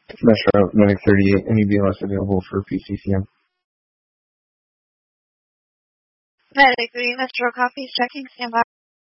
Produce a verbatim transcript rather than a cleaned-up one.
Metro, Medic thirty-eight, any B L S available for P C C M? Medic three, Metro copies, checking, standby.